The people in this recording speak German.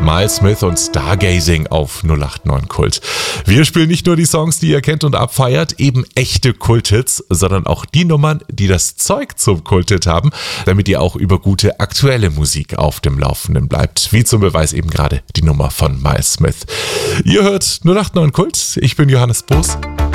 Miles Smith und Stargazing auf 089 Kult. Wir spielen nicht nur die Songs, die ihr kennt und abfeiert, eben echte Kulthits, sondern auch die Nummern, die das Zeug zum Kulthit haben, damit ihr auch über gute aktuelle Musik auf dem Laufenden bleibt. Wie zum Beweis eben gerade die Nummer von Miles Smith. Ihr hört 089 Kult, ich bin Johannes Boos.